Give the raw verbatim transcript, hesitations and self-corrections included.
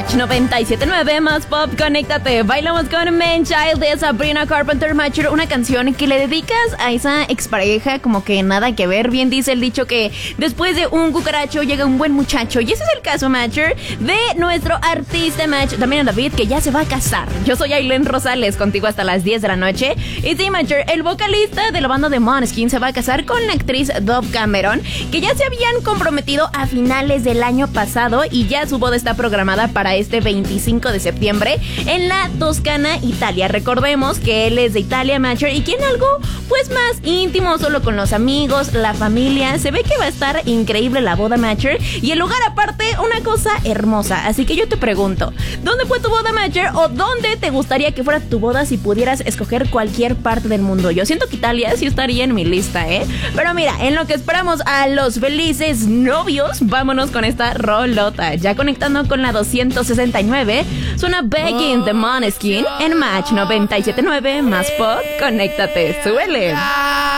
Match noventa y siete punto nueve más pop, conéctate. Bailamos con Man Child de Sabrina Carpenter, Matcher, una canción que le dedicas a esa expareja como que nada que ver. Bien dice el dicho que después de un cucaracho llega un buen muchacho, y ese es el caso, Matcher, de nuestro artista Match, también David, que ya se va a casar. Yo soy Ailén Rosales, contigo hasta las diez de la noche. Y sí, Matcher, el vocalista de la banda de Måneskin se va a casar con la actriz Dove Cameron, que ya se habían comprometido a finales del año pasado, y ya su boda está programada para este veinticinco de septiembre en la Toscana, Italia. Recordemos que él es de Italia, Matcher, y quiere algo pues más íntimo, solo con los amigos, la familia. Se ve que va a estar increíble la boda, Matcher, y el lugar aparte, una cosa hermosa. Así que yo te pregunto, ¿dónde fue tu boda, Matcher? ¿O dónde te gustaría que fuera tu boda si pudieras escoger cualquier parte del mundo? Yo siento que Italia sí estaría en mi lista, ¿eh? Pero mira, en lo que esperamos a los felices novios, vámonos con esta rolota. Ya conectando con la doscientos sesenta y nueve, suena Begging de Måneskin en Match noventa y siete punto nueve más pop. Conéctate, súbele.